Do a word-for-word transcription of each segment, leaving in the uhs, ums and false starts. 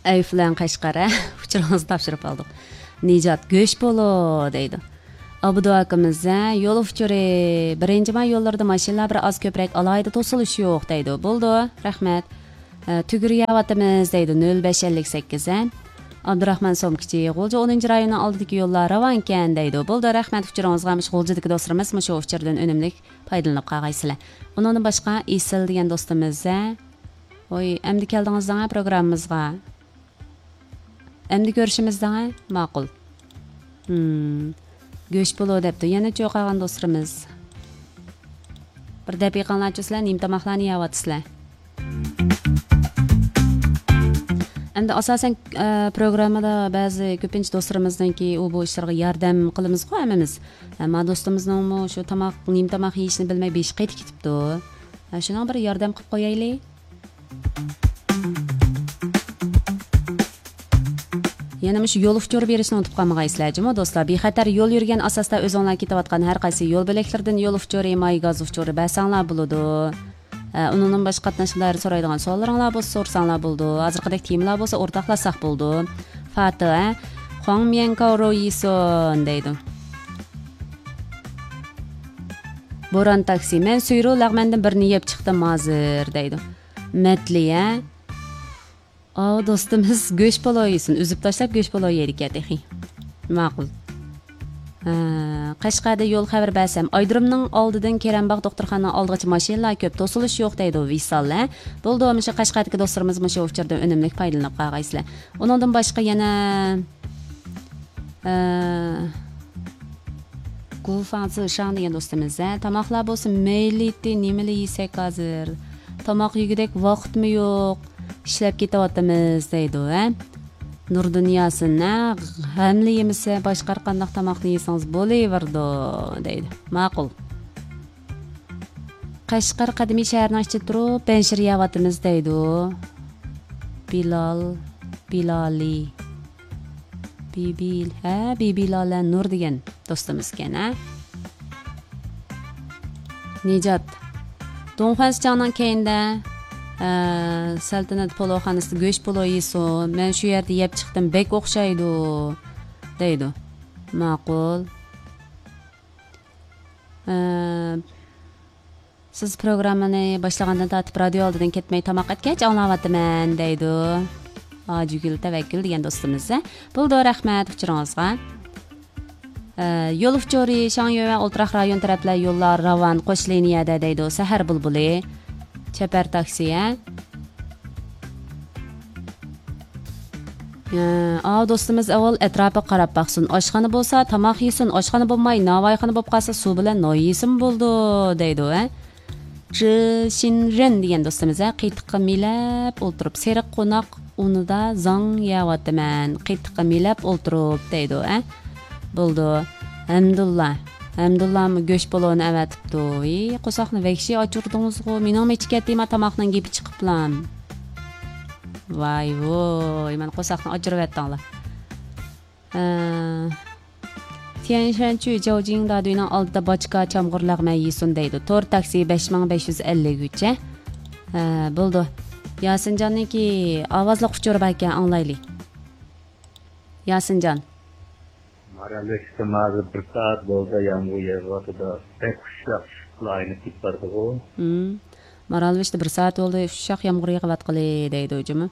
Ayflan Qashqara uçurağınızı topshirib oldik. Nijat go'sh bolo deydi. Abudu akamiz yo'l uchuri birinchi may yo'llarida mashinalar bir oz ko'proq alayda to'silish yo'q deydi. Bo'ldi, rahmat. Tuguriyapmiz deydi nol besh ellik sakkiz. Abdurahman Somkichi G'o'lja o'ninchi rayoni oldidagi yo'llar ravon ekan deydi. Bo'ldi, rahmat. Uchuringizga mish G'o'ljadagi do'stlarimiz shu uchurdan unumli foydalanib qolgaysizlar. Undan boshqa Isil degan do'stimiz Oy, endi keldingizdan programmamizga. Endi ko'rishimizdan ma'qul. Hmm. Go'sh bolo debdi. Yana cho'qagan do'stlarimiz. Bir daqiqalarcha sizlar nim tomoqlarni yeyatsizlar. Endi asosan programmada ba'zi ko'pincha do'stlarimizdanki u bu ishlarga yordam qilamiz-ku hammamiz. Ammo do'stimizning shu tomoq, nim tomoq yeyishni bilmay besh qaytib ketibdi. Shuna bir yordam qilib qo'yaylik. Yana shu yo'l uchuri berishni unutib qolmagaysizlarmi do'stlar? Bexatar yo'l yurgan asosda o'zinglar ketayotgan har qaysi yo'l belaklardan yo'l uchuri, may gaz uchuri basanglar bo'ladi. Undan boshqa qatnashchilar so'raydigan savollaringlar bo'lsa so'rasanglar bo'ldi. Hozirgidek temalar bo'lsa o'rtoqlashsak bo'ldi. Fatih, Huang Miankao Royison deydi. Boran taksi, men suyru lag'mandan birni yeb chiqdim hozir deydi. Matliya O do'stimiz go'sh polo yesin, uzib tashlab go'sh polo yedik edik. Ma'qul. Qashqarda yo'l xabar bersam, Aydirimning oldidan Kerambog' doktorxona oldigacha mashinalar ko'p, to'silish yo'q deydi Visallar. Bo'ldi, o'sha Qashqardagi do'stlarimiz shu uchurdan unumli foydalanib qolgaysizlar. Undan boshqa yana Gulfanzi Shang degan do'stimiz, tomoqlar bo'lsa meyliti nimali yesak hozir. Tomoq yegidek vaqtmi yo'q? Ishlab ketyapmiz deydi, ha? Nur dunyosini g'amli yemasa boshqa qanday tomoqni yesangiz bo'laverdi deydi. Ma'qul. Qashqar qadimiy shaharning ichida turib, benshir yeyapmiz deydi. Bilal, Bilali. Bibil, ha, Bibilala Nur degan do'stimiz ekan, ha? Nijat. Donxanschaning keyinda saltanat poloxonasida go'sh polo yesin. Men shu yerda yeb chiqdim, bek o'xshaydi deydi. Ma'qul. Siz programmani boshlagandan tortib radio oldidan ketmay tomoq etgach anglayapman deydi. Ajugul tavakkul degan do'stimiz. Bo'ldi, rahmat uchuringizga. Yo'l uchuri Shangyo va Ultraq rayon taraflar yo'llar ravon qo'sh liniyada deydi. Sahar bulbuli. Chapar taksiya. A do'stimiz avval atrofga qarab baqsin. Oshxona bo'lsa tomoq yesin, oshxona bo'lmay navoiyxona bo'lib qolsa suv bilan noy yesin bo'ldi deydi, ha. Shinren degan do'stimiz qiytiqqa milab o'ltirib, seriq qo'noq unida zang yeyapman. Qiytiqqa milab o'ltirib deydi, ha. Bo'ldi. Alhamdulillah. Alhamdulillah go'sh poloni avatibdi. Ey, qo'soqni vekshi ochurdingiz-ku. Mening mechkatdima tomoqning gepi chiqiblam. Voy voy, men qo'soqni ochirib aytdinglar. Tianshanchu Jiaojing daduyning oldida bochka chamg'urlag'ma yesin deydi. to'rt taksi besh ming besh yuz ellik uch. Bo'ldi. Yasinjonniki ovozli quchurib ekan anglaylik. Yasinjon. Maralveshda mazir bir soat bo'ldi, yomg'ir yog'di, pek xushroq layni tiplardi bu. Hmm. Maralveshda bir soat bo'ldi, xushroq yomg'ir yog'ayotqili deydi o'jimi.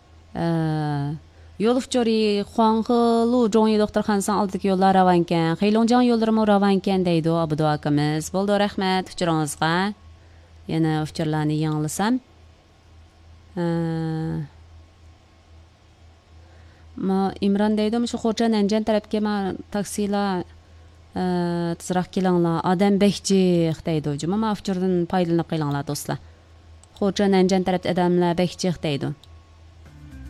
Yo'l uchuri Huanghe Zhongyi doktorxonasining oldidagi yo'llar ravon ekan. Xeylongjang yo'llarimi ravon ekan deydi Abudu akamiz. Bo'ldi, rahmat uchuringizga. Yana uchurlarni yanglisam. Ma Imron deydi, shu Xo'ja Nanjan tarafga ma taksilar tezroq kelinglar. Odam bekjiq deydi o'jimi. Ma uchurdan foydalanib qilinglar do'stlar. Xo'ja Nanjan tarafda odamlar bekjiq deydi.